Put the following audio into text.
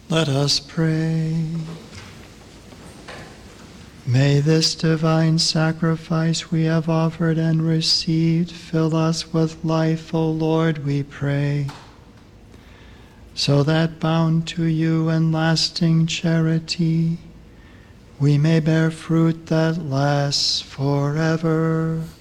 Let us pray. May this divine sacrifice we have offered and received fill us with life, O Lord, we pray, so that bound to you in lasting charity, we may bear fruit that lasts forever.